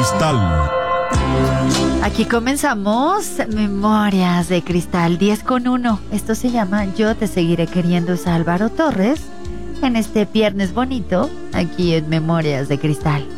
Cristal. Aquí comenzamos Memorias de Cristal 10:1. Esto se llama Yo te seguiré queriendo. Es Álvaro Torres en este viernes bonito aquí en Memorias de Cristal.